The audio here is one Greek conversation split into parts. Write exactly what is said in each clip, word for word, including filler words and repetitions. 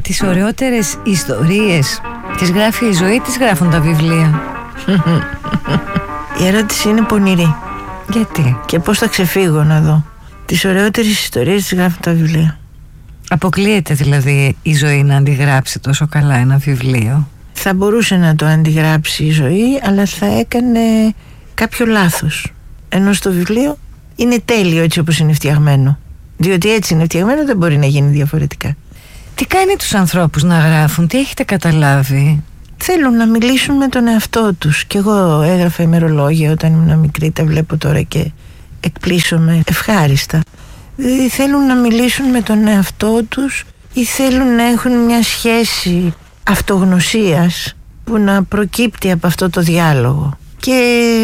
τις ωραιότερες ιστορίες τις γράφει η ζωή, τις γράφουν τα βιβλία? Η ερώτηση είναι πονηρή. Γιατί? Και πώς θα ξεφύγω να δω? Τις ωραιότερες ιστορίες τις γράφουν τα βιβλία. Αποκλείεται δηλαδή η ζωή να αντιγράψει τόσο καλά ένα βιβλίο? Θα μπορούσε να το αντιγράψει η ζωή, αλλά θα έκανε κάποιο λάθος. Ενώ στο βιβλίο είναι τέλειο έτσι όπως είναι φτιαγμένο. Διότι έτσι είναι φτιαγμένο, δεν μπορεί να γίνει διαφορετικά. Τι κάνει τους ανθρώπους να γράφουν, τι έχετε καταλάβει? Θέλουν να μιλήσουν με τον εαυτό τους. Κι εγώ έγραφα ημερολόγια όταν ήμουν μικρή, τα βλέπω τώρα και εκπλήσωμαι ευχάριστα. Δηλαδή θέλουν να μιλήσουν με τον εαυτό τους ή θέλουν να έχουν μια σχέση αυτογνωσίας που να προκύπτει από αυτό το διάλογο. Και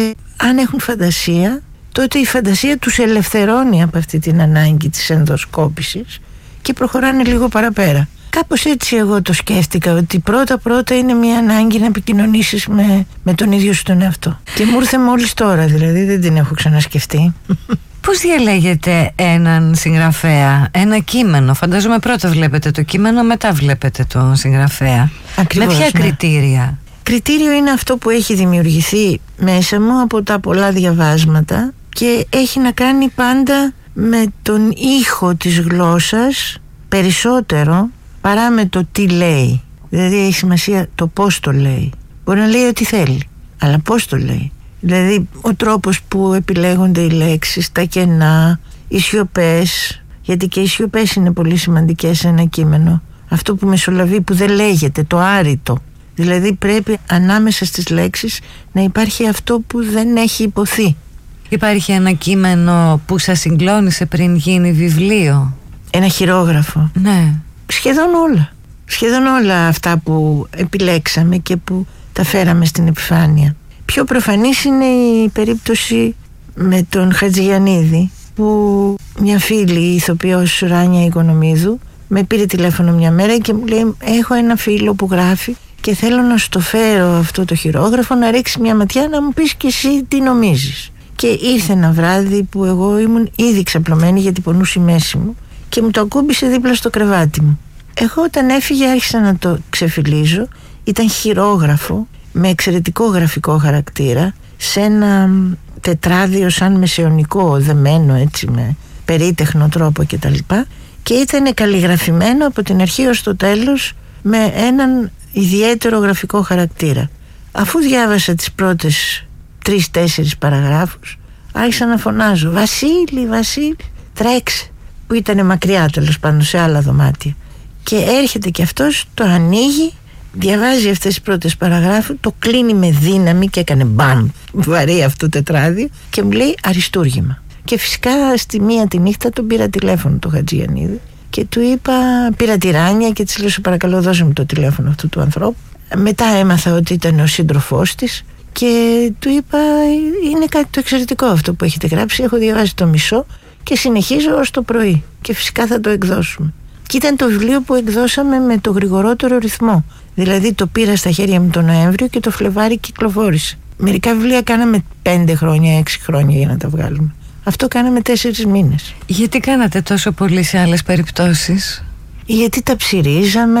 αν έχουν φαντασία, τότε η φαντασία τους ελευθερώνει από αυτή την ανάγκη της ενδοσκόπησης και προχωράνε λίγο παραπέρα. Κάπως έτσι εγώ το σκέφτηκα, ότι πρώτα πρώτα είναι μια ανάγκη να επικοινωνήσεις με, με τον ίδιο σου τον εαυτό. Και μου ήρθε μόλις τώρα, δηλαδή δεν την έχω ξανασκεφτεί. Πώς διαλέγετε έναν συγγραφέα, ένα κείμενο? Φαντάζομαι πρώτα βλέπετε το κείμενο, μετά βλέπετε τον συγγραφέα. Ακριβώς, με ποια ναι. κριτήρια? Κριτήριο είναι αυτό που έχει δημιουργηθεί μέσα μου από τα πολλά διαβάσματα και έχει να κάνει πάντα με τον ήχο της γλώσσας περισσότερο παρά με το τι λέει. Δηλαδή έχει σημασία το πώς το λέει. Μπορεί να λέει ό,τι θέλει, αλλά πώς το λέει. Δηλαδή ο τρόπος που επιλέγονται οι λέξεις, τα κενά, οι σιωπές, γιατί και οι σιωπές είναι πολύ σημαντικές σε ένα κείμενο. Αυτό που μεσολαβεί, που δεν λέγεται, το άρρητο. Δηλαδή πρέπει ανάμεσα στις λέξεις να υπάρχει αυτό που δεν έχει υποθεί. Υπάρχει ένα κείμενο που σας συγκλώνησε πριν γίνει βιβλίο? Ένα χειρόγραφο? Ναι. Σχεδόν όλα. Σχεδόν όλα αυτά που επιλέξαμε και που τα φέραμε στην επιφάνεια. Πιο προφανής είναι η περίπτωση με τον Χατζηγιαννίδη, που μια φίλη, η ηθοποιός Ράνια Οικονομίδου, με πήρε τηλέφωνο μια μέρα και μου λέει: έχω ένα φίλο που γράφει και θέλω να στο φέρω αυτό το χειρόγραφο, να ρίξει μια ματιά, να μου πεις και εσύ τι νομίζεις. Και ήρθε ένα βράδυ που εγώ ήμουν ήδη ξαπλωμένη γιατί πονούσε η μέση μου και μου το ακούμπησε δίπλα στο κρεβάτι μου. Εγώ όταν έφυγε άρχισα να το ξεφυλίζω. Ήταν χειρόγραφο με εξαιρετικό γραφικό χαρακτήρα, σε ένα τετράδιο σαν μεσαιωνικό, δεμένο έτσι με περίτεχνο τρόπο κτλ. Και ήταν καλλιγραφημένο από την αρχή ως το τέλος με έναν ιδιαίτερο γραφικό χαρακτήρα. Αφού διάβασα τις πρώτες τρεις-τέσσερις παραγράφους, άρχισα να φωνάζω: Βασίλη, Βασίλη, τρέξε! Που ήταν μακριά, τέλος πάντων, σε άλλα δωμάτια. Και έρχεται και αυτός, το ανοίγει, διαβάζει αυτές τις πρώτες παραγράφους, το κλείνει με δύναμη και έκανε μπαμ, βαρύ αυτό το τετράδιο, και μου λέει αριστούργημα. Και φυσικά στη μία τη νύχτα τον πήρα τηλέφωνο το Χατζηγιαννίδη και του είπα, πήρα τη Ράνια και της λέω: σε παρακαλώ δώσε μου το τηλέφωνο αυτού του ανθρώπου. Μετά έμαθα ότι ήταν ο σύντροφός της και του είπα: είναι κάτι το εξαιρετικό αυτό που έχετε γράψει, έχω διαβάσει το μισό και συνεχίζω ως το πρωί και φυσικά θα το εκδώσουμε. Και ήταν το βιβλίο που εκδώσαμε με το γρηγορότερο ρυθμό. Δηλαδή το πήρα στα χέρια μου τον Νοέμβριο και το Φλεβάρι κυκλοφόρησε. Μερικά βιβλία κάναμε πέντε χρόνια, έξι χρόνια για να τα βγάλουμε. Αυτό κάναμε τέσσερις μήνες. Γιατί κάνατε τόσο πολύ σε άλλες περιπτώσεις? Γιατί τα ψηρίζαμε,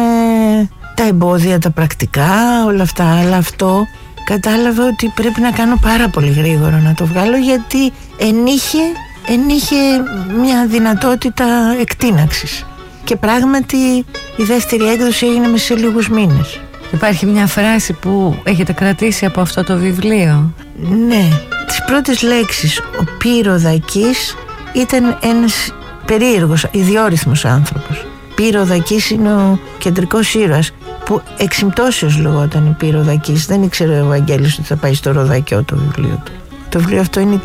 τα εμπόδια, τα πρακτικά, όλα αυτά. Αλλά αυτό κατάλαβα ότι πρέπει να κάνω πάρα πολύ γρήγορα να το βγάλω, γιατί ενείχε, ενείχε μια δυνατότητα εκτείναξης. Και πράγματι η δεύτερη έκδοση έγινε μέσα σε λίγους μήνες. Υπάρχει μια φράση που έχετε κρατήσει από αυτό το βιβλίο? Ναι, τις πρώτες λέξεις. Ο Πυροδακής ήταν ένας περίεργος, ιδιόρυθμος άνθρωπος. Πυροδακής είναι ο κεντρικός ήρωας, που εξυμπτώσεως λεγόταν η Πυροδακής. Δεν ήξερε ο Βαγγέλης ότι θα πάει στο Ροδακιό το βιβλίο του. Το βιβλίο αυτό είναι